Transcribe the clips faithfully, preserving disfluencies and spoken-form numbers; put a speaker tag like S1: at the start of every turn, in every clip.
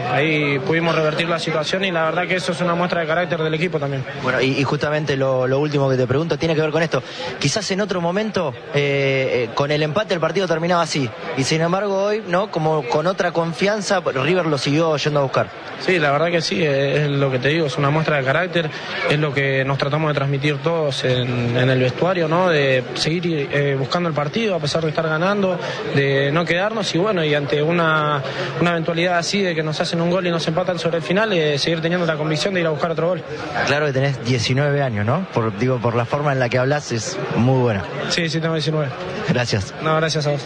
S1: ahí pudimos revertir la situación y la verdad que eso es una muestra de carácter del equipo también.
S2: Bueno, y, y justamente lo, lo último que te pregunto tiene que ver con esto. Quizás en otro momento, eh, eh, con el empate el partido terminaba así, y sin embargo hoy, ¿no? Como con otra confianza, River lo siguió yendo a buscar.
S1: Sí, la verdad que sí, es lo que te digo, es una muestra de carácter, es lo que nos tratamos de transmitir todos en, en el vestuario, ¿no? De seguir eh, buscando el partido a pesar de estar ganando, de no quedarnos y bueno, y ante una, una eventualidad así de que nos hacen un gol y nos empatan sobre el final, eh, seguir teniendo la convicción de ir a buscar otro gol.
S2: Claro que tenés diecinueve años, ¿no? Por, digo, por la forma en la que hablas es muy buena.
S1: Sí, sí, tengo diecinueve.
S2: Gracias.
S1: No, gracias a vos.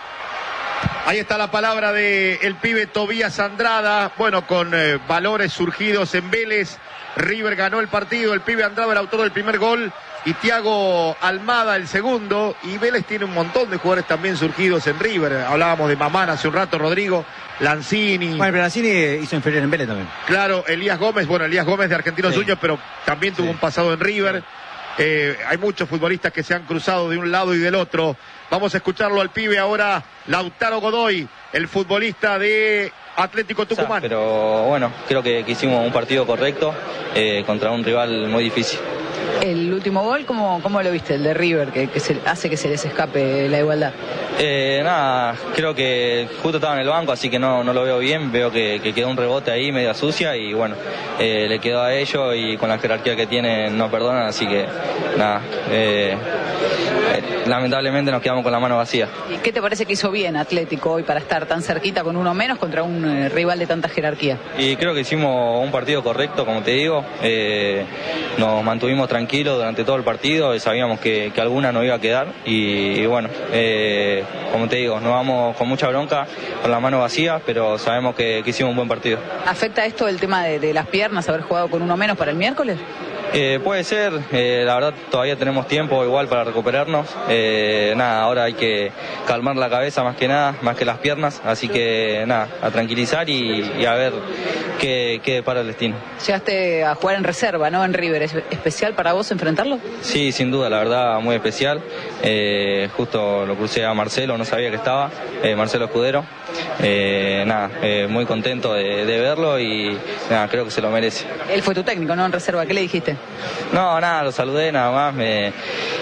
S3: Ahí está la palabra de el pibe Tobías Andrada, bueno, con eh, valores surgidos en Vélez. River ganó el partido, el pibe Andrada el autor del primer gol y Thiago Almada el segundo, y Vélez tiene un montón de jugadores también surgidos en River. Hablábamos de Mamán hace un rato, Rodrigo, Lanzini.
S4: Bueno, pero Lanzini hizo inferior en Vélez también.
S3: Claro, Elías Gómez, bueno, Elías Gómez de Argentinos Juniors, sí, pero también tuvo sí. un pasado en River. Eh, hay muchos futbolistas que se han cruzado de un lado y del otro. Vamos a escucharlo al pibe ahora, Lautaro Godoy, el futbolista de Atlético Tucumán.
S5: O sea, pero bueno, creo que, que hicimos un partido correcto eh, contra un rival muy difícil.
S6: El último gol, ¿cómo, cómo lo viste? El de River, que, que se, hace que se les escape la igualdad.
S5: Eh, nada, creo que justo estaba en el banco, así que no, no lo veo bien. Veo que, que quedó un rebote ahí, media sucia, y bueno, eh, le quedó a ellos y con la jerarquía que tienen no perdonan, así que nada, eh, eh, lamentablemente nos quedamos con la mano vacía.
S6: ¿Y qué te parece que hizo bien Atlético hoy para estar tan cerquita con uno menos contra un eh, rival de tanta jerarquía?
S5: Y creo que hicimos un partido correcto, como te digo. Eh, nos mantuvimos tranquilos durante todo el partido, sabíamos que, que alguna nos iba a quedar y, y bueno, eh, como te digo, nos vamos con mucha bronca, con la mano vacía, pero sabemos que, que hicimos un buen partido.
S6: ¿Afecta esto el tema de, de las piernas, haber jugado con uno menos para el miércoles?
S5: Eh, puede ser, eh, la verdad todavía tenemos tiempo igual para recuperarnos, eh, nada, ahora hay que calmar la cabeza más que nada, más que las piernas, así que nada, a tranquilizar y, y a ver qué, qué para el destino.
S6: Llegaste a jugar en reserva, ¿no? En River, ¿es especial para vos enfrentarlo?
S5: Sí, sin duda, la verdad muy especial, eh, justo lo crucé a Marcelo, no sabía que estaba, eh, Marcelo Escudero, eh, nada, eh, muy contento de, de verlo y nada, creo que se lo merece.
S6: Él fue tu técnico, ¿no? En reserva, ¿qué le dijiste?
S5: No, nada, lo saludé nada más, me,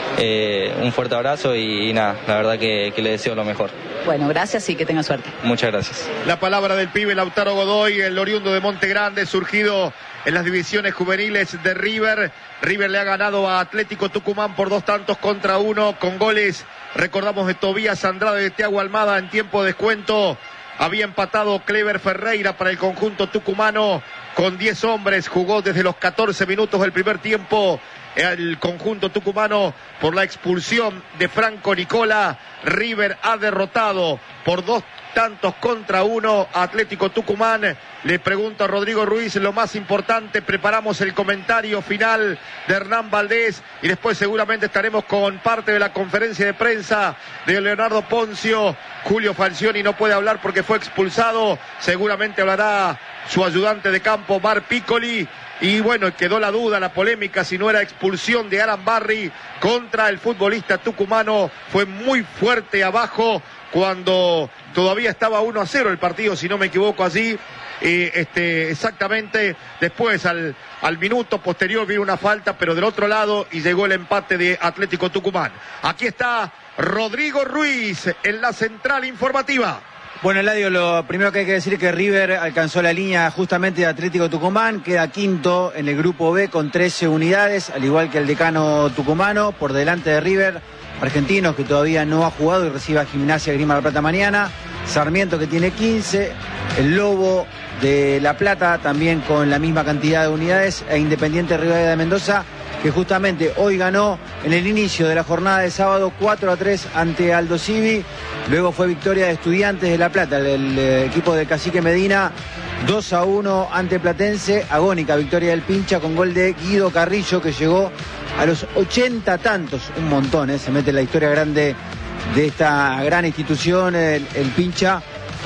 S5: eh, un fuerte abrazo y, y nada, la verdad que, que le deseo lo mejor.
S6: Bueno, gracias y que tenga suerte.
S5: Muchas gracias.
S3: La palabra del pibe Lautaro Godoy, el oriundo de Monte Grande, surgido en las divisiones juveniles de River. River le ha ganado a Atlético Tucumán por dos tantos contra uno, con goles, recordamos, de Tobías Andrada y de Thiago Almada. En tiempo de descuento había empatado Clever Ferreira para el conjunto tucumano con diez hombres. Jugó desde los catorce minutos del primer tiempo el conjunto tucumano por la expulsión de Franco Nicola. River ha derrotado por dos tantos contra uno a Atlético Tucumán. Le pregunto a Rodrigo Ruiz lo más importante, preparamos el comentario final de Hernán Valdés y después seguramente estaremos con parte de la conferencia de prensa de Leonardo Poncio. Julio Falcioni no puede hablar porque fue expulsado, seguramente hablará su ayudante de campo Mar Piccoli. Y bueno, quedó la duda, la polémica, si no era expulsión de Alan Barry contra el futbolista tucumano. Fue muy fuerte abajo cuando todavía estaba uno a cero el partido, si no me equivoco allí. Eh, este, exactamente después al, al minuto posterior vino una falta, pero del otro lado, y llegó el empate de Atlético Tucumán. Aquí está Rodrigo Ruiz en la central informativa.
S4: Bueno, Eladio, lo primero que hay que decir es que River alcanzó la línea justamente de Atlético Tucumán, queda quinto en el grupo B con trece unidades, al igual que el decano tucumano, por delante de River, Argentinos, que todavía no ha jugado y recibe a Gimnasia Grima de la Plata mañana, Sarmiento, que tiene quince, el Lobo de La Plata también con la misma cantidad de unidades, e Independiente Rivadavia de Mendoza, que justamente hoy ganó en el inicio de la jornada de sábado cuatro a tres ante Aldo Civi. Luego fue victoria de Estudiantes de La Plata, el, el, el equipo de Cacique Medina, dos a uno ante Platense. Agónica victoria del Pincha con gol de Guido Carrillo, que llegó a los ochenta tantos, un montón, ¿eh? Se mete en la historia grande de esta gran institución, el, el Pincha.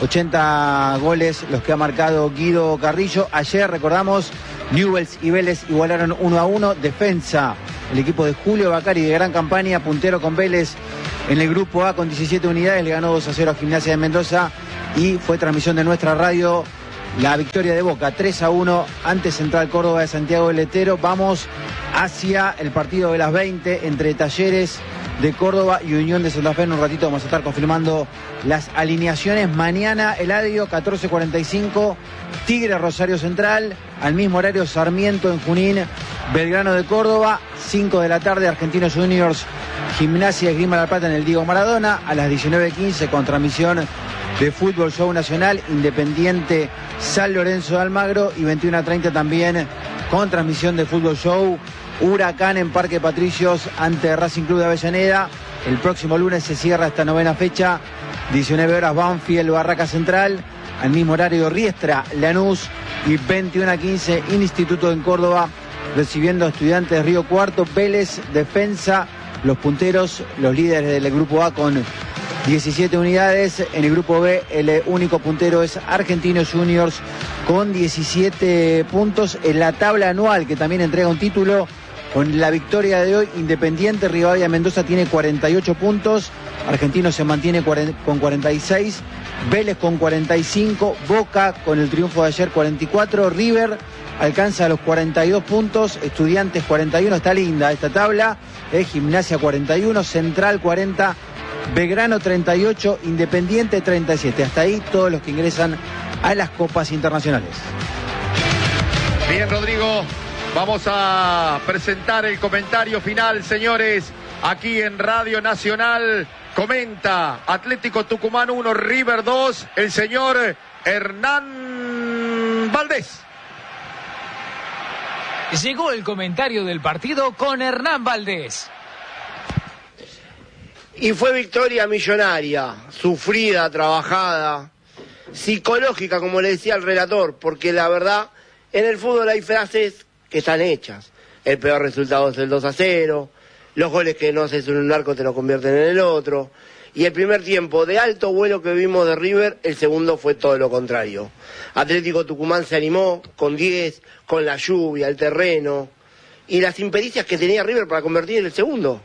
S4: ochenta goles los que ha marcado Guido Carrillo. Ayer, recordamos, Newell's y Vélez igualaron uno a uno. Defensa, el equipo de Julio Bacari, de gran campaña, puntero con Vélez en el grupo A con diecisiete unidades, le ganó dos a cero a Gimnasia de Mendoza, y fue transmisión de nuestra radio la victoria de Boca tres a uno ante Central Córdoba de Santiago del Estero. Vamos hacia el partido de las veinte entre Talleres de Córdoba y Unión de Santa Fe. En un ratito vamos a estar confirmando las alineaciones. Mañana, Eladio, catorce cuarenta y cinco, Tigre Rosario Central. Al mismo horario, Sarmiento en Junín, Belgrano de Córdoba. cinco de la tarde, Argentinos Juniors, Gimnasia Esgrima La Plata en el Diego Maradona. A las diecinueve quince, con transmisión de Fútbol Show Nacional, Independiente San Lorenzo de Almagro. Y veintiuno treinta también, con transmisión de Fútbol Show, Huracán en Parque Patricios ante Racing Club de Avellaneda. El próximo lunes se cierra esta novena fecha, diecinueve horas Banfield Barraca Central. Al mismo horario, Riestra Lanús, y veintiuno quince Instituto en Córdoba recibiendo a Estudiantes de Río Cuarto. Vélez, Defensa, los punteros, los líderes del grupo A con diecisiete unidades. En el grupo B el único puntero es Argentinos Juniors con diecisiete puntos. En la tabla anual, que también entrega un título, con la victoria de hoy, Independiente Rivadavia Mendoza tiene cuarenta y ocho puntos, Argentinos se mantiene con cuarenta y seis, Vélez con cuarenta y cinco, Boca con el triunfo de ayer cuarenta y cuatro, River alcanza los cuarenta y dos puntos, Estudiantes cuarenta y uno, está linda esta tabla, eh, Gimnasia cuarenta y uno, Central cuarenta, Belgrano treinta y ocho, Independiente treinta y siete. Hasta ahí todos los que ingresan a las copas internacionales.
S3: Bien, Rodrigo, vamos a presentar el comentario final, señores, aquí en Radio Nacional. Comenta Atlético Tucumán uno, River dos, el señor Hernán Valdés.
S7: Llegó el comentario del partido con Hernán Valdés.
S8: Y fue victoria millonaria, sufrida, trabajada, psicológica, como le decía el relator, porque la verdad, en el fútbol hay frases que están hechas. El peor resultado es el dos a cero, los goles que no haces en un arco te lo convierten en el otro. Y el primer tiempo de alto vuelo que vimos de River, el segundo fue todo lo contrario. Atlético Tucumán se animó con diez, con la lluvia, el terreno y las impericias que tenía River para convertir en el segundo.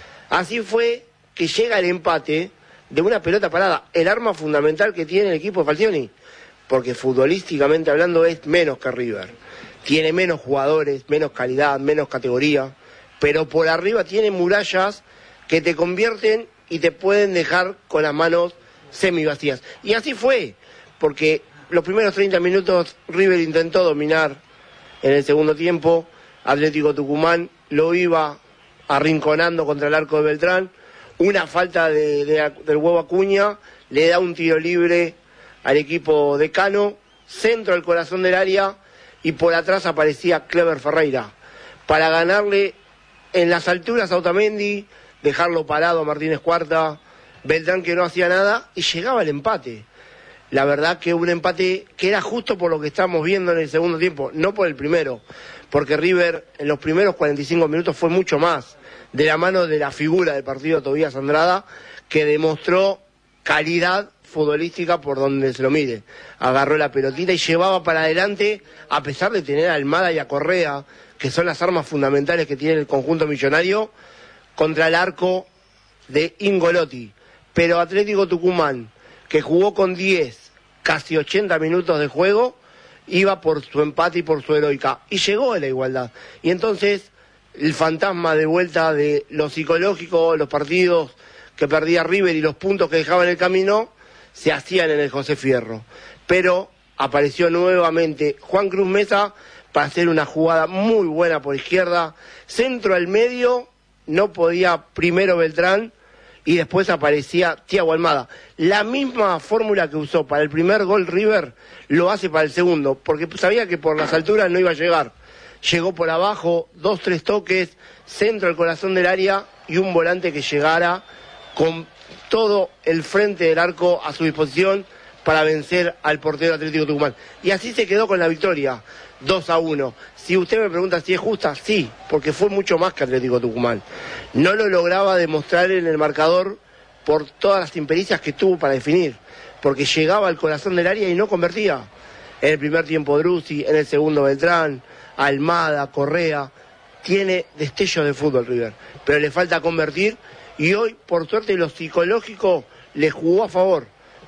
S8: Así fue que llega el empate de una pelota parada, el arma fundamental que tiene el equipo de Falcioni, porque futbolísticamente hablando es menos que River. Tiene menos jugadores, menos calidad, menos categoría, pero por arriba tiene murallas que te convierten y te pueden dejar con las manos semivacías. Y así fue, porque los primeros treinta minutos River intentó dominar. En el segundo tiempo, Atlético Tucumán lo iba arrinconando contra el arco de Beltrán. Una falta de, de, del huevo Acuña le da un tiro libre al equipo de Cano, centro al corazón del área, y por atrás aparecía Clever Ferreira para ganarle en las alturas a Otamendi, dejarlo parado a Martínez Cuarta, Beltrán que no hacía nada, y llegaba el empate. La verdad que un empate que era justo por lo que estamos viendo en el segundo tiempo, no por el primero, porque River en los primeros cuarenta y cinco minutos fue mucho más, de la mano de la figura del partido Tobías Andrada, que demostró calidad futbolística por donde se lo mire. Agarró la pelotita y llevaba para adelante, a pesar de tener a Almada y a Correa, que son las armas fundamentales que tiene el conjunto millonario, contra el arco de Ingolotti. Pero Atlético Tucumán, que jugó con diez, casi ochenta minutos de juego, iba por su empate y por su heroica, y llegó a la igualdad. Y entonces el fantasma de vuelta de lo psicológico, los partidos que perdía River y los puntos que dejaba en el camino, se hacían en el José Fierro. Pero apareció nuevamente Juan Cruz Mesa para hacer una jugada muy buena por izquierda, centro al medio, no podía primero Beltrán, y después aparecía Thiago Almada. La misma fórmula que usó para el primer gol River, lo hace para el segundo, porque sabía que por las alturas no iba a llegar. Llegó por abajo, dos, tres toques, centro al corazón del área, y un volante que llegara con todo el frente del arco a su disposición para vencer al portero Atlético Tucumán. Y así se quedó con la victoria, dos a uno. Si usted me pregunta si es justa, sí, porque fue mucho más que Atlético Tucumán. No lo lograba demostrar en el marcador por todas las impericias que tuvo para definir, porque llegaba al corazón del área y no convertía. En el primer tiempo Druzzi, en el segundo Beltrán, Almada, Correa. Tiene destellos de fútbol River, pero le falta convertir, y hoy, por suerte, lo psicológico le jugó a favor,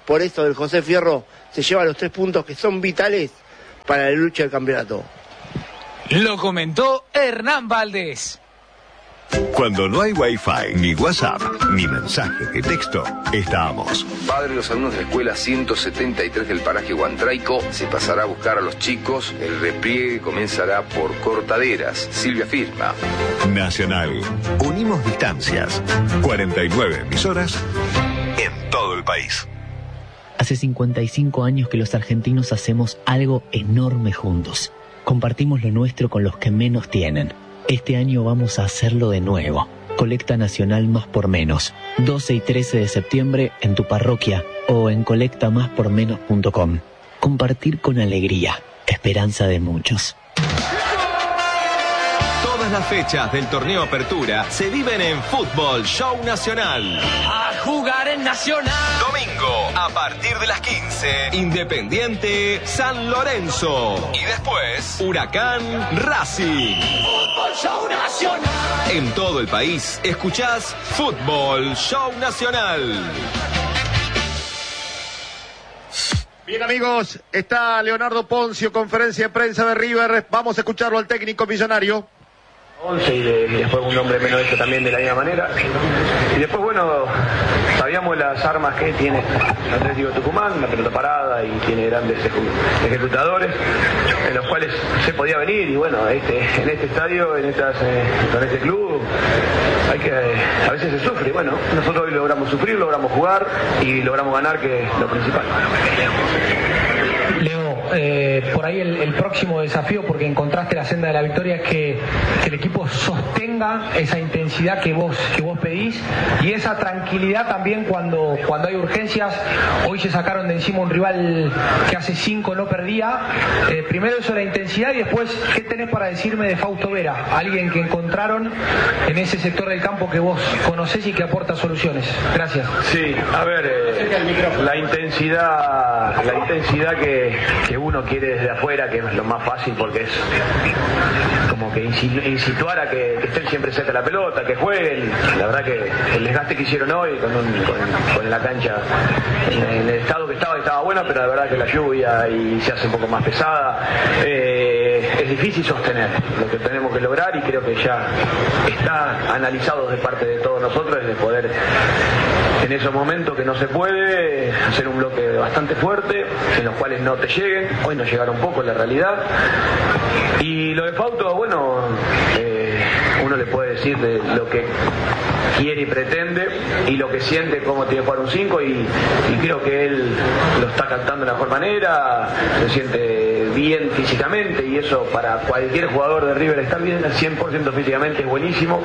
S8: por eso el José Fierro se lleva los tres puntos que son vitales para la lucha del campeonato.
S7: Lo comentó Hernán Valdés.
S9: Cuando no hay Wi-Fi, ni WhatsApp, ni mensaje de texto, estábamos.
S10: Padre, los alumnos de la escuela ciento setenta y tres del paraje Guantraico se pasará a buscar a los chicos. El repliegue comenzará por Cortaderas. Silvia firma.
S9: Nacional. Unimos distancias. cuarenta y nueve emisoras en todo el país.
S11: Hace cincuenta y cinco años que los argentinos hacemos algo enorme juntos. Compartimos lo nuestro con los que menos tienen. Este año vamos a hacerlo de nuevo. Colecta Nacional Más por Menos. doce y trece de septiembre en tu parroquia o en colecta más por menos punto com. Compartir con alegría. Esperanza de muchos.
S12: Todas las fechas del torneo Apertura se viven en Fútbol Show Nacional.
S7: A jugar en Nacional.
S12: Domingo, a partir de las quince, Independiente San Lorenzo. Y después, Huracán Racing.
S7: Fútbol Show Nacional.
S12: En todo el país, escuchás Fútbol Show Nacional.
S3: Bien, amigos, está Leonardo Poncio, conferencia de prensa de River. Vamos a escucharlo al técnico millonario.
S13: once y, de, y después un hombre menos hecho también de la misma manera. Y después, bueno, sabíamos las armas que tiene el Atlético de Tucumán, la pelota parada, y tiene grandes ejecu- ejecutadores, en los cuales se podía venir. Y bueno, este, en este estadio, en, estas, eh, en este club, hay que, eh, a veces se sufre. Bueno, nosotros hoy logramos sufrir, logramos jugar y logramos ganar, que es lo principal.
S14: Leo, eh, por ahí el, el próximo desafío, porque encontraste la senda de la victoria, es que, que el equipo sostenga esa intensidad que vos que vos pedís y esa tranquilidad también cuando, cuando hay urgencias. Hoy se sacaron de encima un rival que hace cinco no perdía. Eh, primero eso, la intensidad, y después, ¿qué tenés para decirme de Fausto Vera? Alguien que encontraron en ese sector del campo que vos conocés y que aporta soluciones. Gracias.
S13: Sí, a ver, eh, la intensidad, la intensidad que, que uno quiere desde afuera, que es lo más fácil, porque es como que incituar a que, que estén siempre cerca de la pelota, que jueguen. La verdad que el desgaste que hicieron hoy con, un, con, con la cancha en, en el estado que estaba, estaba buena, pero la verdad que la lluvia y se hace un poco más pesada, eh, es difícil sostener. Lo que tenemos que lograr, y creo que ya está analizado de parte de todos nosotros, es de poder, en esos momentos que no se puede, hacer un bloque bastante fuerte, en los cuales no te lleguen. Hoy nos llegaron poco, en la realidad. Y lo de Fausto, bueno, eh, uno le puede decir de lo que quiere y pretende y lo que siente, cómo tiene que jugar un cinco, y, y creo que él lo está cantando de la mejor manera, se siente bien físicamente, y eso para cualquier jugador de River, estar bien al cien por ciento físicamente es buenísimo.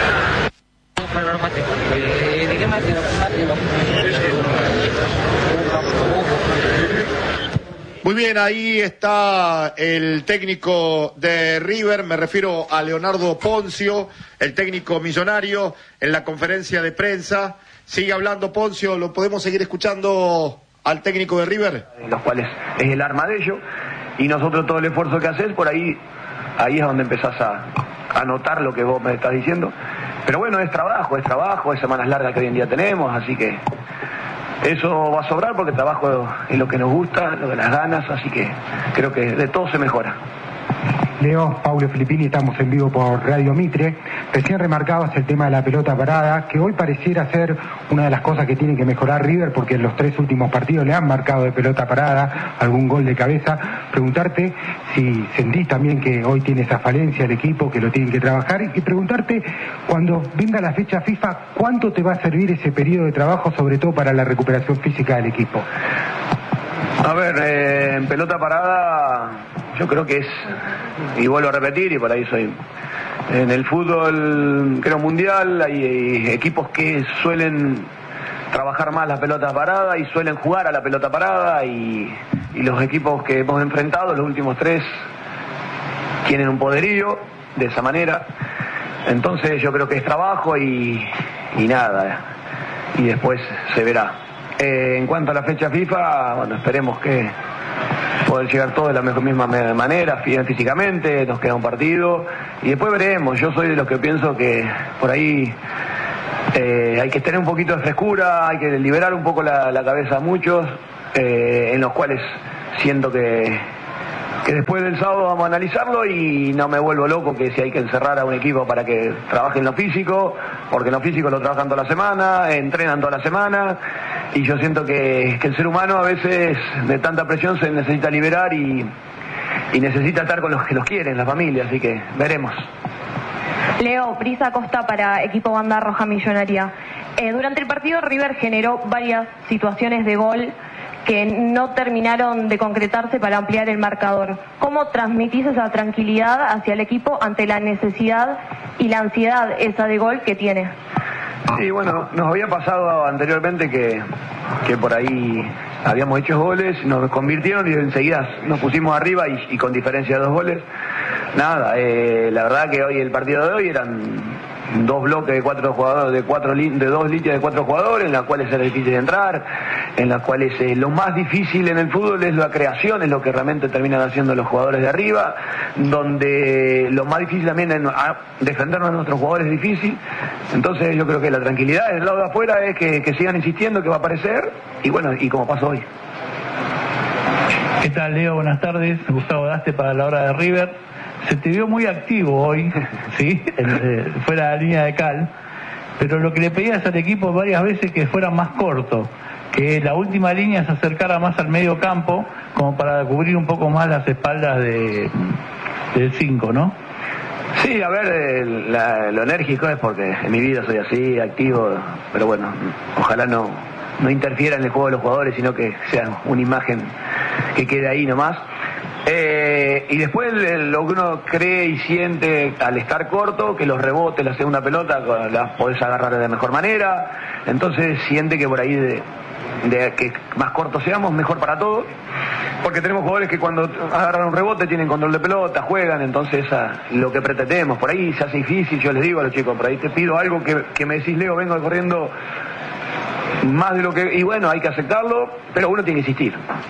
S3: Muy bien, ahí está el técnico de River, me refiero a Leonardo Poncio, el técnico millonario, en la conferencia de prensa. Sigue hablando Poncio, ¿lo podemos seguir escuchando al técnico de River?
S13: Los cuales es el arma de ellos, y nosotros todo el esfuerzo que haces, por ahí, ahí es donde empezás a, a notar lo que vos me estás diciendo. Pero bueno, es trabajo, es trabajo, es semanas largas que hoy en día tenemos, así que eso va a sobrar, porque el trabajo es lo que nos gusta, lo de las ganas, así que creo que de todo se mejora.
S15: Leo, Paulo Filippini, estamos en vivo por Radio Mitre. Recién remarcabas el tema de la pelota parada, que hoy pareciera ser una de las cosas que tiene que mejorar River, porque en los tres últimos partidos le han marcado de pelota parada, algún gol de cabeza. Preguntarte si sentís también que hoy tiene esa falencia el equipo, que lo tienen que trabajar, y preguntarte, cuando venga la fecha FIFA, ¿cuánto te va a servir ese periodo de trabajo, sobre todo para la recuperación física del equipo?
S13: A ver, eh, en pelota parada yo creo que es, y vuelvo a repetir, y por ahí soy, en el fútbol, creo, mundial, hay, hay equipos que suelen trabajar más la pelota parada y suelen jugar a la pelota parada, y, y los equipos que hemos enfrentado, los últimos tres, tienen un poderío de esa manera. Entonces yo creo que es trabajo y, y nada, y después se verá. Eh, en cuanto a la fecha FIFA, bueno, esperemos que poder llegar todos de la mejor, misma manera, físicamente, nos queda un partido y después veremos. Yo soy de los que pienso que por ahí Eh, hay que tener un poquito de frescura, hay que liberar un poco la, la cabeza a muchos, eh, en los cuales siento que, que después del sábado vamos a analizarlo y no me vuelvo loco que si hay que encerrar a un equipo para que trabaje en lo físico, porque en lo físico lo trabajan toda la semana, entrenan toda la semana, y yo siento que, que el ser humano a veces de tanta presión se necesita liberar y, y necesita estar con los que los quieren, la familia, así que veremos.
S16: Leo, Brisa Costa para Equipo Banda Roja Millonaria. Eh, durante el partido River generó varias situaciones de gol que no terminaron de concretarse para ampliar el marcador. ¿Cómo transmitís esa tranquilidad hacia el equipo ante la necesidad y la ansiedad esa de gol que tiene?
S13: Sí, bueno, nos había pasado anteriormente que, que por ahí habíamos hecho goles, nos convirtieron y enseguida nos pusimos arriba y, y con diferencia de dos goles. Nada, eh, la verdad que hoy el partido de hoy eran dos bloques de cuatro jugadores, de cuatro de dos líneas de cuatro jugadores, en las cuales era difícil de entrar, en las cuales eh, lo más difícil en el fútbol es la creación, es lo que realmente terminan haciendo los jugadores de arriba, donde lo más difícil también es a defendernos a nuestros jugadores es difícil. Entonces yo creo que la tranquilidad del lado de afuera es que, que sigan insistiendo, que va a aparecer, y bueno, y como pasó hoy.
S17: ¿Qué tal, Leo? Buenas tardes. Gustavo Daste para la hora de River. Se te vio muy activo hoy, ¿sí? El, eh, fuera de la línea de cal, pero lo que le pedías al equipo varias veces que fuera más corto, que la última línea se acercara más al medio campo, como para cubrir un poco más las espaldas de del cinco, ¿no?
S13: Sí, a ver, el, la, lo enérgico es porque en mi vida soy así, activo, pero bueno, ojalá no, no interfiera en el juego de los jugadores, sino que sea una imagen que quede ahí nomás. Eh, y después lo que uno cree y siente al estar corto, que los rebotes, la segunda pelota, las podés agarrar de mejor manera, entonces siente que por ahí de, de que más cortos seamos, mejor para todos, porque tenemos jugadores que cuando agarran un rebote tienen control de pelota, juegan, entonces a, lo que pretendemos, por ahí se hace difícil, yo les digo a los chicos, por ahí te pido algo que, que me decís, Leo, vengo corriendo más de lo que, y bueno, hay que aceptarlo, pero uno tiene que insistir.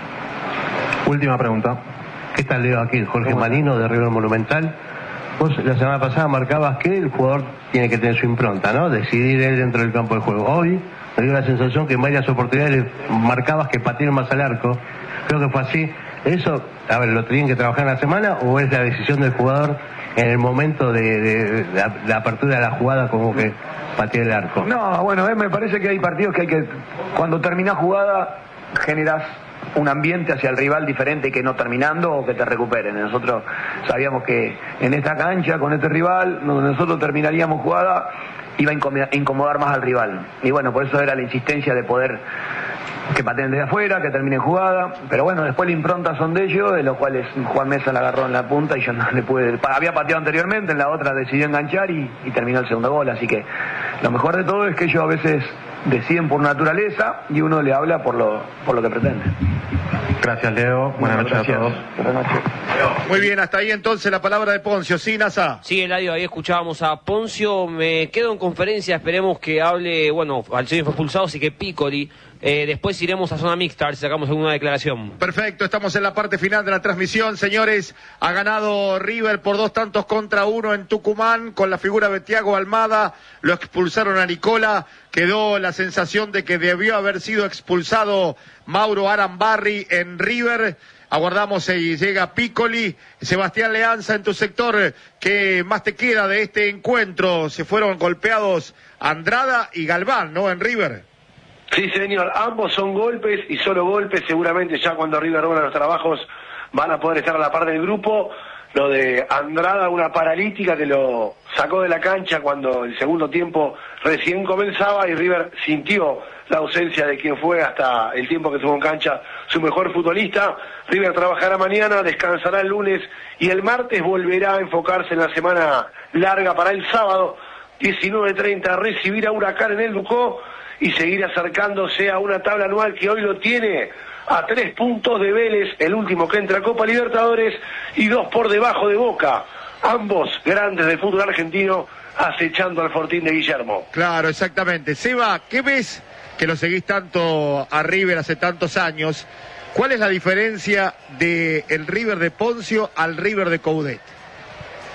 S18: Última pregunta. ¿Qué tal, Leo? Aquí Jorge Marino de River Monumental. Vos la semana pasada marcabas que el jugador tiene que tener su impronta, ¿no? Decidir él dentro del campo de juego. Hoy me dio la sensación que en varias oportunidades marcabas que pateen más al arco. Creo que fue así. ¿Eso, a ver, lo tienen que trabajar en la semana o es la decisión del jugador en el momento de, de, de la, la apertura de la jugada como que patee el arco?
S13: No, bueno, eh, me parece que hay partidos que hay que, cuando terminás jugada, generás un ambiente hacia el rival diferente que no terminando o que te recuperen. Nosotros sabíamos que en esta cancha, con este rival, donde nosotros terminaríamos jugada, iba a incomodar más al rival. Y bueno, por eso era la insistencia de poder que pateen desde afuera, que terminen jugada. Pero bueno, después la impronta son de ellos, de los cuales Juan Mesa la agarró en la punta y yo no le pude... Había pateado anteriormente, en la otra decidió enganchar y, y terminó el segundo gol. Así que lo mejor de todo es que ellos a veces deciden por naturaleza y uno le habla por lo, por lo que pretende.
S18: Gracias, Leo. Buenas noches a todos.
S3: Buenas noches. Muy bien, hasta ahí entonces la palabra de Poncio. Sí, Nasa.
S19: Sí, Eladio, ahí escuchábamos a Poncio. Me quedo en conferencia, esperemos que hable, bueno, Alcini fue expulsado, así que Piccoli. Eh, después iremos a zona mixta, a ver si sacamos alguna declaración.
S3: Perfecto, estamos en la parte final de la transmisión, señores. Ha ganado River por dos tantos contra uno en Tucumán, con la figura de Thiago Almada. Lo expulsaron a Nicola. Quedó la sensación de que debió haber sido expulsado Mauro Arambarri en River. Aguardamos si llega Piccoli. Sebastián Leanza, en tu sector, ¿qué más te queda de este encuentro? Se fueron golpeados Andrada y Galván, ¿no? En River.
S20: Sí, señor, ambos son golpes y solo golpes. Seguramente ya cuando River haga los trabajos van a poder estar a la par del grupo. Lo de Andrada, una paralítica que lo sacó de la cancha cuando el segundo tiempo recién comenzaba y River sintió la ausencia de quien fue hasta el tiempo que estuvo en cancha su mejor futbolista. River trabajará mañana, descansará el lunes y el martes volverá a enfocarse en la semana larga para el sábado, diecinueve treinta, recibir a Huracán en el Ducó y seguir acercándose a una tabla anual que hoy lo tiene a tres puntos de Vélez, el último que entra a Copa Libertadores, y dos por debajo de Boca, ambos grandes del fútbol argentino, acechando al Fortín de Guillermo.
S3: Claro, exactamente. Seba, ¿qué ves que lo seguís tanto a River hace tantos años? ¿Cuál es la diferencia de el River de Poncio al River de Coudet?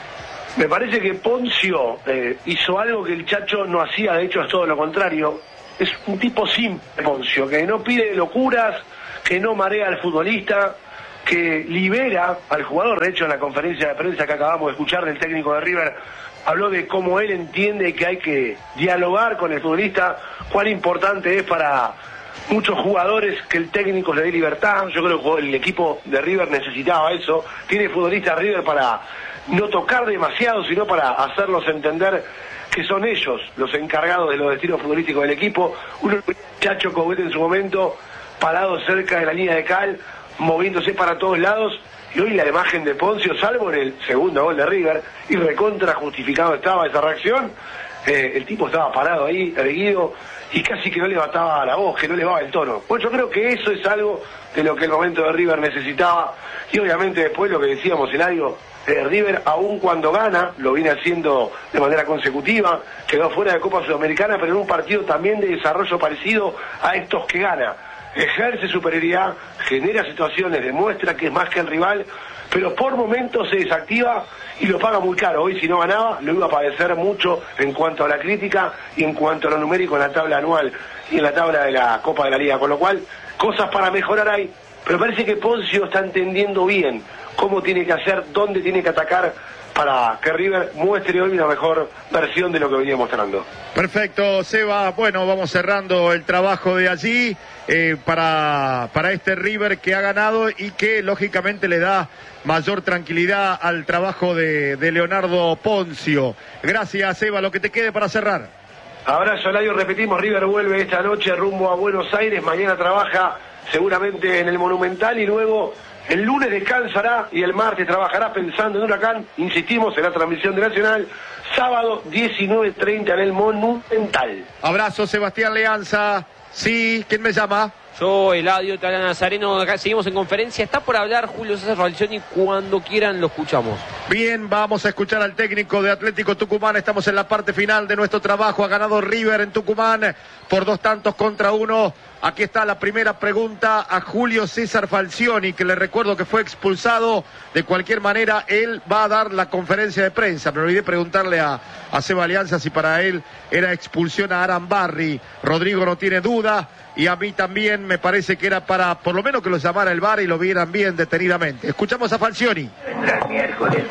S20: Me parece que Poncio eh, hizo algo que el Chacho no hacía, de hecho es todo lo contrario. Es un tipo simple, Poncio, que no pide locuras, que no marea al futbolista, que libera al jugador. De hecho, en la conferencia de prensa que acabamos de escuchar del técnico de River, habló de cómo él entiende que hay que dialogar con el futbolista, cuán importante es para muchos jugadores que el técnico le dé libertad. Yo creo que el equipo de River necesitaba eso. Tiene futbolistas River para no tocar demasiado, sino para hacerlos entender que son ellos los encargados de los destinos futbolísticos del equipo. Un Chacho Coudet en su momento, parado cerca de la línea de cal, moviéndose para todos lados, y hoy la imagen de Poncio, salvo en el segundo gol de River, y recontra justificado estaba esa reacción, eh, el tipo estaba parado ahí, erguido, y casi que no levantaba la voz, que no elevaba el tono. Pues yo creo que eso es algo de lo que el momento de River necesitaba, y obviamente después lo que decíamos, Eladio, eh, River aún cuando gana, lo viene haciendo de manera consecutiva, quedó fuera de Copa Sudamericana, pero en un partido también de desarrollo parecido a estos que gana. Ejerce superioridad, genera situaciones, demuestra que es más que el rival, pero por momentos se desactiva y lo paga muy caro. Hoy si no ganaba lo iba a padecer mucho en cuanto a la crítica y en cuanto a lo numérico en la tabla anual y en la tabla de la Copa de la Liga, con lo cual cosas para mejorar hay, pero parece que Poncio está entendiendo bien cómo tiene que hacer, dónde tiene que atacar para que River muestre hoy una mejor versión de lo que venía mostrando.
S3: Perfecto, Seba. Bueno, vamos cerrando el trabajo de allí eh, para, para este River que ha ganado y que lógicamente le da mayor tranquilidad al trabajo de, de Leonardo Poncio. Gracias, Seba. Lo que te quede para cerrar.
S20: Abrazo, Eladio. Repetimos, River vuelve esta noche rumbo a Buenos Aires. Mañana trabaja seguramente en el Monumental y luego el lunes descansará y el martes trabajará pensando en Huracán. Insistimos en la transmisión de Nacional. Sábado diecinueve treinta en el Monumental.
S3: Abrazo, Sebastián Leanza. Sí, ¿quién me llama?
S19: Yo, Eladio Talá Nazareno, acá seguimos en conferencia. Está por hablar Julio César Falcioni, cuando quieran lo escuchamos.
S3: Bien, vamos a escuchar al técnico de Atlético Tucumán. Estamos en la parte final de nuestro trabajo. Ha ganado River en Tucumán por dos tantos contra uno. Aquí está la primera pregunta a Julio César Falcioni, que le recuerdo que fue expulsado. De cualquier manera, él va a dar la conferencia de prensa. Me olvidé preguntarle a, a Seba Alianza si para él era expulsión a Arambarri. Rodrigo no tiene duda. Y a mí también me parece que era para, por lo menos que lo llamara el V A R y lo vieran bien detenidamente. Escuchamos a Falcioni.
S21: Vendrá el miércoles.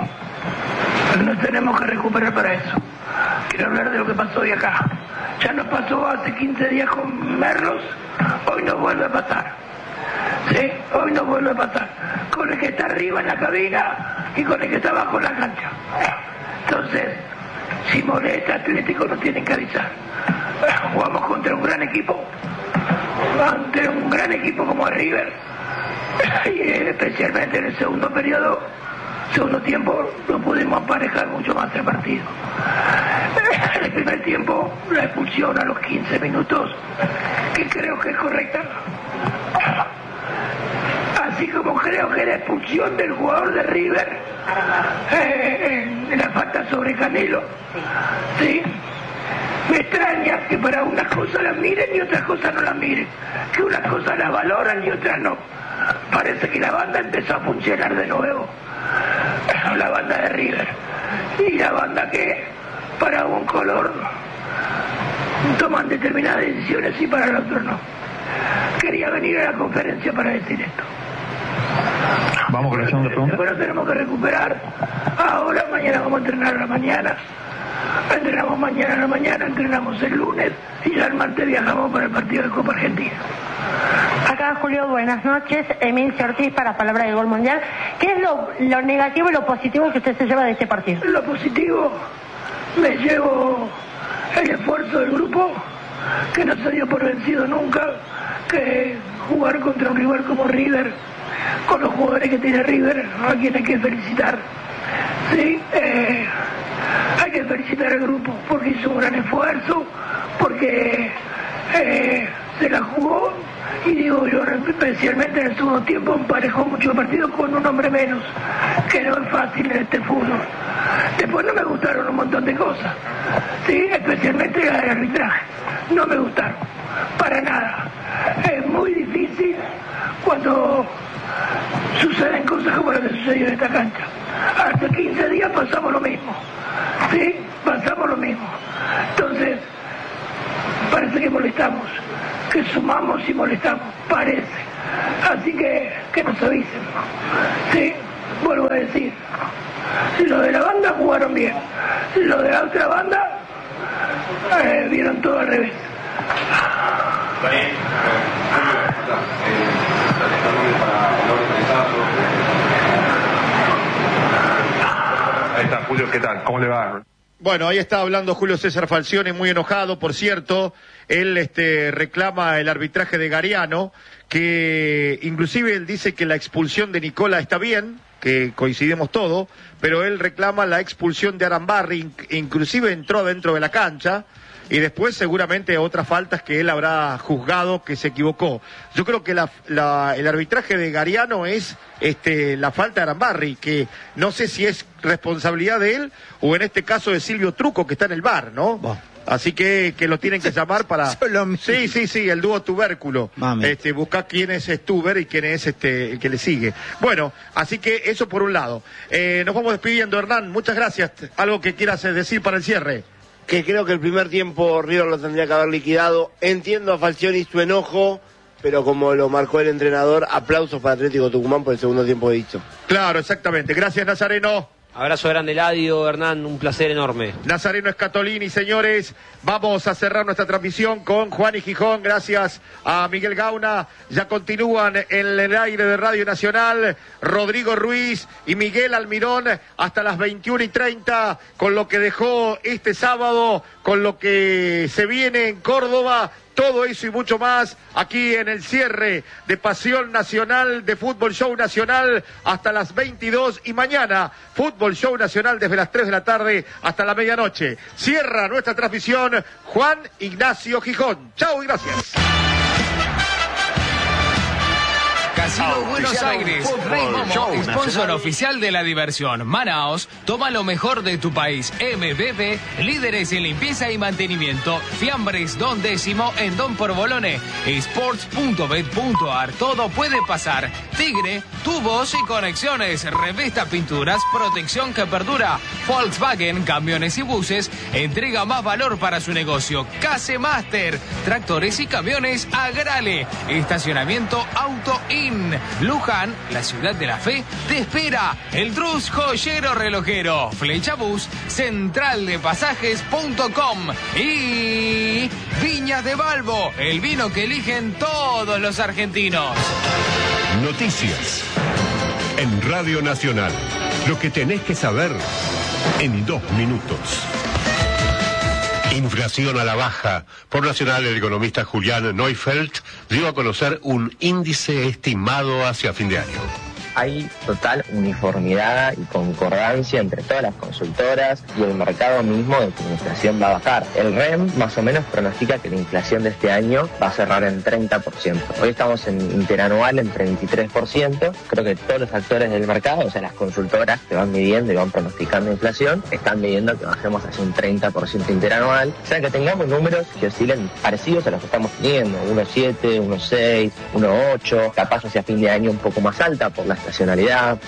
S21: Nos tenemos que recuperar para eso. Quiero hablar de lo que pasó hoy acá. Ya nos pasó hace quince días con Merlos. Hoy nos vuelve a pasar. ¿Sí? Hoy nos vuelve a pasar. Con el que está arriba en la cabina y con el que está abajo en la cancha. Entonces, si molesta Atlético nos tienen que avisar. Jugamos contra un gran equipo, ante un gran equipo como River, y especialmente en el segundo periodo, segundo tiempo, no pudimos emparejar mucho más el partido. En el primer tiempo, la expulsión a los quince minutos, que creo que es correcta, así como creo que la expulsión del jugador de River, eh, en la falta sobre Canelo, ¿sí? Me extraña que para unas cosas las miren y otras cosas no las miren, que unas cosas las valoran y otras no. Parece que la banda empezó a funcionar de nuevo, la banda de River, y la banda que para un color toman determinadas decisiones y para el otro no. Quería venir a la conferencia para decir esto.
S22: Vamos con la segunda pregunta.
S21: Pero tenemos que recuperar. Ahora, mañana vamos a entrenar a la mañana. Entrenamos mañana a la mañana, entrenamos el lunes y ya el martes viajamos para el partido de Copa Argentina.
S23: Acá Julio, buenas noches. Emilio Ortiz para Palabra del Gol Mundial. ¿Qué es lo, lo negativo y lo positivo que usted se lleva de este partido?
S21: Lo positivo, me llevo el esfuerzo del grupo, que no se dio por vencido nunca, que jugar contra un rival como River, con los jugadores que tiene River, a quien hay que felicitar. Sí, eh, hay que felicitar al grupo porque hizo un gran esfuerzo, porque eh, se la jugó, y digo yo, especialmente en el segundo tiempo emparejó mucho el partido con un hombre menos, que no es fácil en este fútbol. Después no me gustaron un montón de cosas, sí, especialmente la del arbitraje, no me gustaron, para nada. Es muy difícil cuando suceden cosas como las que sucedió en esta cancha. Hace quince días pasamos lo mismo. ¿Sí? Pasamos lo mismo. Entonces, parece que molestamos, que sumamos y molestamos, parece. Así que, que nos avisen. ¿Sí? Vuelvo a decir, lo de la banda jugaron bien. Lo de la otra banda, eh, vieron todo al revés.
S22: Ahí está, Julio, ¿qué tal? ¿Cómo le va?
S3: Bueno, ahí está hablando Julio César Falcioni, muy enojado, por cierto. Él este, reclama el arbitraje de Gariano, que inclusive él dice que la expulsión de Nicola está bien, que coincidimos todo, pero él reclama la expulsión de Arambarri, inclusive entró dentro de la cancha, y después seguramente otras faltas que él habrá juzgado que se equivocó. Yo creo que la, la, el arbitraje de Gariano es este, la falta de Arambarri, que no sé si es responsabilidad de él o en este caso de Silvio Truco, que está en el V A R, ¿no? Bah. Así que, que lo tienen que llamar para... Sí, sí, sí, el dúo tubérculo. Este, buscar quién es Stuber y quién es este el que le sigue. Bueno, así que eso por un lado. Eh, nos vamos despidiendo, Hernán. Muchas gracias. ¿Algo que quieras decir para el cierre?
S8: Que creo que el primer tiempo River lo tendría que haber liquidado. Entiendo a Falcioni su enojo, pero como lo marcó el entrenador, aplausos para Atlético Tucumán por el segundo tiempo dicho.
S3: Claro, exactamente. Gracias, Nazareno.
S19: Abrazo grande, Eladio, Hernán, un placer enorme.
S3: Nazareno Escatolini, señores, vamos a cerrar nuestra transmisión con Juan y Gijón, gracias a Miguel Gauna, ya continúan en el aire de Radio Nacional, Rodrigo Ruiz y Miguel Almirón hasta las veintiuna y treinta, con lo que dejó este sábado, con lo que se viene en Córdoba. Todo eso y mucho más aquí en el cierre de Pasión Nacional, de Fútbol Show Nacional hasta las veintidós y mañana Fútbol Show Nacional desde las tres de la tarde hasta la medianoche. Cierra nuestra transmisión Juan Ignacio Gijón. Chau y gracias.
S7: Casino Buenos Aires, Rey Momo, sponsor oficial de la diversión. Manaos, toma lo mejor de tu país. M B B, líderes en limpieza y mantenimiento. Fiambres Don Décimo en Don Porbolone. Sports punto bet punto ar, todo puede pasar. Tigre, tubos y conexiones. Revista Pinturas, protección que perdura. Volkswagen, camiones y buses, entrega más valor para su negocio. Case Master, tractores y camiones Agrale. Estacionamiento Auto In. Luján, la ciudad de la fe, te espera. El Drus Joyero Relojero. Flecha Bus, central de pasajes punto com. Y Viñas de Balbo, el vino que eligen todos los argentinos.
S9: Noticias en Radio Nacional. Lo que tenés que saber en dos minutos. Inflación a la baja. Por Nacional, el economista Julián Neufeld dio a conocer un índice estimado hacia fin de año.
S1: Hay total uniformidad y concordancia entre todas las consultoras y el mercado mismo de que la inflación va a bajar. El R E M más o menos pronostica que la inflación de este año va a cerrar en treinta por ciento. Hoy estamos en interanual en treinta y tres por ciento. Creo que todos los actores del mercado, o sea, las consultoras que van midiendo y van pronosticando inflación, están midiendo que bajemos hacia un treinta por ciento interanual. O sea, que tengamos números que oscilen parecidos a los que estamos teniendo, uno coma siete, uno coma seis, uno coma ocho, capaz hacia fin de año un poco más alta por la estacionalidad.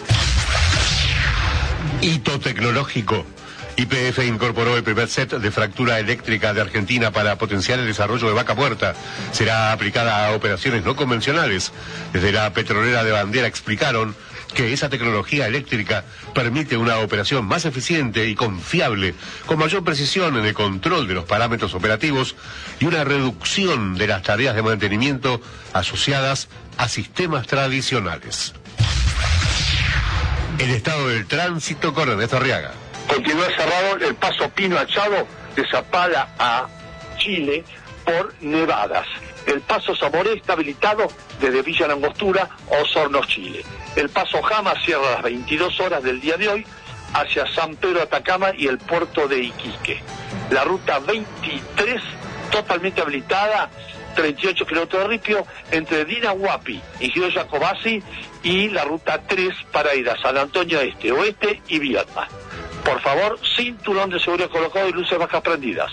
S9: Hito tecnológico. Y P F incorporó el primer set de fractura eléctrica de Argentina para potenciar el desarrollo de Vaca Muerta. Será aplicada a operaciones no convencionales. Desde la petrolera de Bandera explicaron que esa tecnología eléctrica permite una operación más eficiente y confiable, con mayor precisión en el control de los parámetros operativos y una reducción de las tareas de mantenimiento asociadas a sistemas tradicionales. El estado del tránsito con Ernesto Arriaga.
S2: Continúa cerrado el paso Pino Achado de Zapala a Chile por nevadas. El paso Zamoré está habilitado desde Villa Langostura a Osorno, Chile. El paso Jama cierra a las veintidós horas del día de hoy hacia San Pedro Atacama y el puerto de Iquique. La ruta veintitrés totalmente habilitada, treinta y ocho kilómetros de ripio entre Dinahuapi y Giro Jacobasi, y la ruta tres para ir a San Antonio Este, Oeste y Viedma. Por favor, cinturón de seguridad colocado y luces bajas prendidas.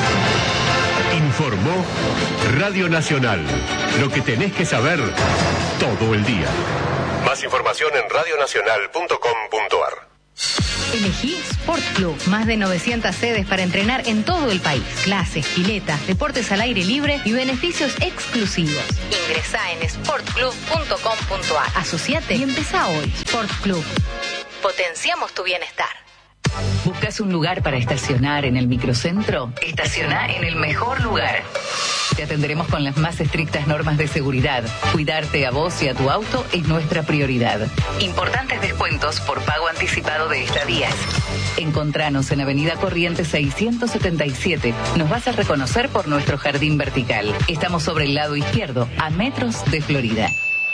S9: Informó Radio Nacional. Lo que tenés que saber
S4: todo el día.
S9: Más información en radionacional punto com punto ar.
S5: Elegí Sport Club. Más de novecientas sedes para entrenar en todo el país. Clases, piletas, deportes al aire libre y beneficios exclusivos. Ingresá en sport club punto com punto ar. Asociate y empezá hoy. Sport Club. Potenciamos tu bienestar. ¿Buscas un lugar para estacionar en el microcentro? Estaciona en el mejor lugar. Te atenderemos con las más estrictas normas de seguridad. Cuidarte a vos y a tu auto es nuestra prioridad. Importantes descuentos por pago anticipado de estadías. Encontranos en Avenida Corrientes seiscientos setenta y siete. Nos vas a reconocer por nuestro jardín vertical. Estamos sobre el lado izquierdo, a metros de Florida.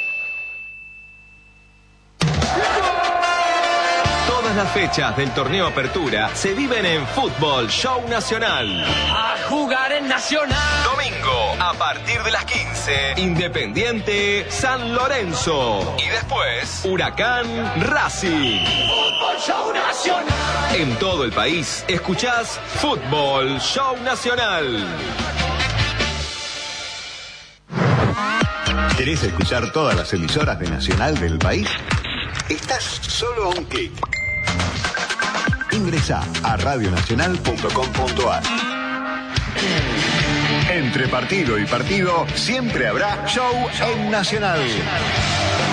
S12: Las fechas del torneo Apertura se viven en Fútbol Show Nacional.
S7: A jugar en Nacional.
S12: Domingo, a partir de las quince, Independiente San Lorenzo. Y después, Huracán Racing.
S7: Fútbol Show Nacional.
S12: En todo el país, escuchás Fútbol Show Nacional.
S4: ¿Querés escuchar todas las emisoras de Nacional del país? Estás solo a un clic. Ingresá a radionacional punto com punto ar. Entre partido y partido siempre habrá show en Nacional.